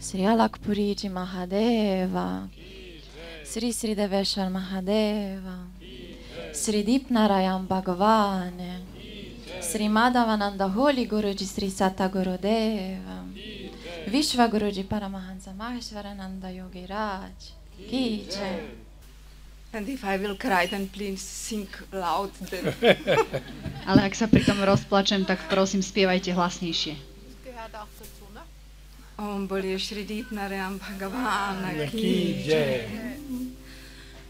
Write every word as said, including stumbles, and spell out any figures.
Sri Alakpuriji Mahadeva, Sri Sri Deveshwar Mahadeva, Sri Deepnarayana Bhagavan, Sri Madhavananda Holy Guruji Sri Sata Gurudeva, Vishwa Guruji Paramahansa Maheshwarananda Yogi Raj, Ki Jai. And if I will cry, then please sing loud. Then. Ale ak sa pri tom rozplačem, tak prosím, spievajte hlasnejšie. Om Bole Shri Deepnarayana Bhagavan Ki Ki Jai. Jai.